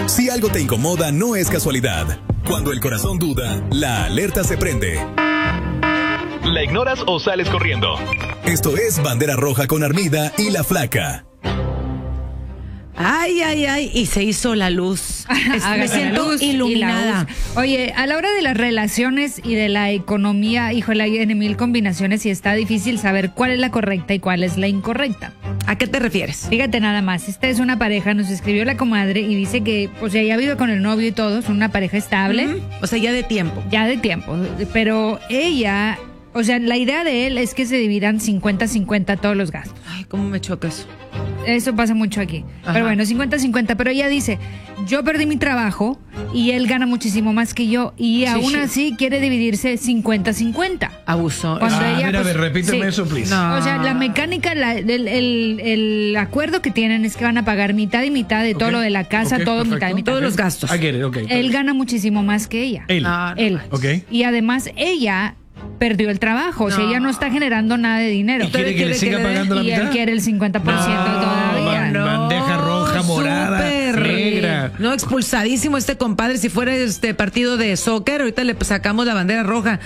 Si algo te incomoda, no es casualidad. Cuando el corazón duda, la alerta se prende. ¿La ignoras o sales corriendo? Esto es Bandera Roja con Armida y La Flaca. Ay, y se hizo la luz. Me siento iluminada. Oye, a la hora de las relaciones y de la economía, híjole, hay en mil combinaciones y está difícil saber cuál es la correcta y cuál es la incorrecta. ¿A qué te refieres? Fíjate nada más, esta es una pareja, nos escribió la comadre y dice que pues ella vive con el novio y todo, son una pareja estable. O sea, ya de tiempo. Ya de tiempo, pero ella, o sea, la idea de él es que se dividan 50-50 todos los gastos. Ay, cómo me choca eso. Eso pasa mucho aquí. Ajá. Pero bueno, 50-50. Pero ella dice, yo perdí mi trabajo y él gana muchísimo más que yo. Y aún así quiere dividirse 50-50. Abuso. Cuando ella, mira, pues, repíteme eso, please. No. O sea, la mecánica, el acuerdo que tienen es que van a pagar mitad y mitad de todo lo de la casa, todo perfecto. Mitad y mitad. Todos los gastos. Él gana muchísimo más que ella. Él. Okay. Y además ella perdió el trabajo, o sea, ella no está generando nada de dinero. ¿Y quiere que le siga pagando la mitad? Y él quiere el 50% todavía. Bandeja roja, morada, negra. No, expulsadísimo este compadre. Si fuera este partido de soccer, ahorita le sacamos la bandera roja.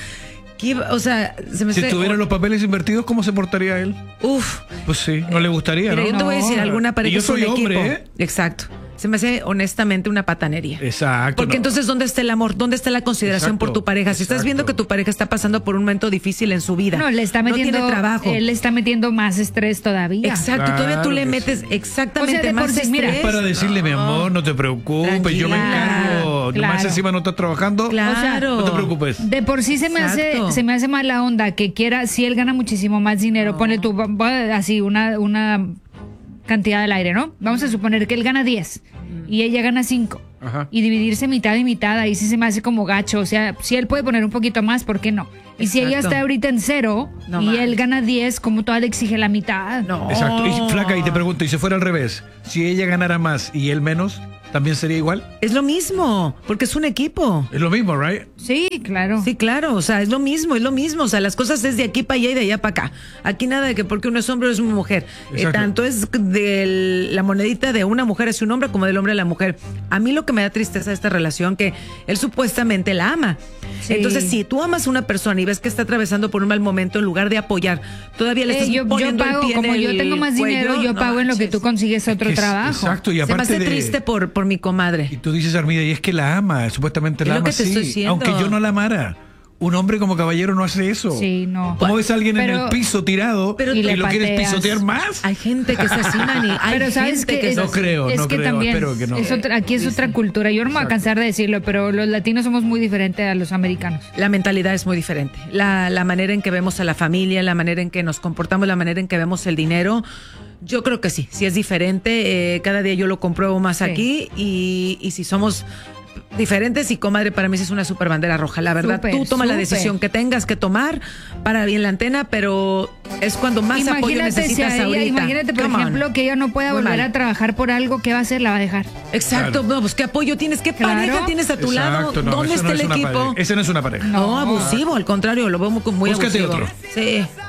O sea, si tuvieran los papeles invertidos, ¿cómo se portaría él? Uf. Pues sí, no le gustaría, Mira, ¿no? yo te voy a decir alguna pareja. Y yo soy hombre, equipo. Exacto. Se me hace honestamente una patanería. Exacto. Porque entonces, ¿dónde está el amor? ¿Dónde está la consideración por tu pareja? Si estás viendo que tu pareja está pasando por un momento difícil en su vida, no tiene trabajo. Él le está metiendo más estrés todavía. Exacto. Claro, todavía tú le metes exactamente más estrés. Mira, es para decirle, mi amor, no te preocupes, tranquila, yo me encargo. Claro. Nomás encima no estás trabajando. Claro. No te preocupes. De por sí se me hace mala onda que quiera, si él gana muchísimo más dinero, ponle tú así una cantidad al aire, ¿no? Vamos a suponer que él gana 10 y ella gana 5. Ajá. Y dividirse mitad y mitad, ahí sí se me hace como gacho. O sea, si él puede poner un poquito más, ¿por qué no? Y si ella está ahorita en 0 y él gana 10, ¿cómo toda le exige la mitad? No. Exacto. Y Flaca, y te pregunto, ¿y si fuera al revés? Si ella ganara más y él menos, ¿también sería igual? Es lo mismo, porque es un equipo. Es lo mismo, ¿right? Sí, claro. Sí, claro, o sea, es lo mismo. O sea, las cosas es de aquí para allá y de allá para acá. Aquí nada de que porque uno es hombre o es una mujer. Tanto es de la monedita de una mujer hacia un hombre como del hombre a la mujer. A mí lo que me da tristeza de esta relación, que él supuestamente la ama. Sí. Entonces, si tú amas a una persona y ves que está atravesando por un mal momento, en lugar de apoyar, todavía le estás poniendo pago, el pie como yo tengo más dinero, yo pago en lo que tú consigues otro trabajo. Exacto, y aparte se me hace triste por mi comadre. Y tú dices, Armida, y es que la ama, supuestamente la ama, sí, aunque yo no la amara. Un hombre como caballero no hace eso. Sí, no. ¿Cómo ves a alguien en el piso tirado y lo quieres pisotear más? Hay gente que se así, Manny. Pero sabes que no creo, también espero que no. Aquí es otra cultura. Yo no me voy a cansar de decirlo, pero los latinos somos muy diferentes a los americanos. La mentalidad es muy diferente. La manera en que vemos a la familia, la manera en que nos comportamos, la manera en que vemos el dinero. Yo creo que sí es diferente. Cada día yo lo compruebo más aquí y si somos diferentes, y comadre, para mí es una super bandera roja. La verdad, tú toma la decisión que tengas que tomar para bien la antena, pero es cuando más apoyo necesitas ahorita. Imagínate, por ejemplo, que ella no pueda volver a trabajar por algo, ¿qué va a hacer? La va a dejar. Exacto, no, pues qué apoyo tienes, qué pareja tienes a tu lado, ¿dónde está el equipo? Ese no es una pareja. No, abusivo, al contrario, lo veo muy abusivo. Búscate otro. Sí.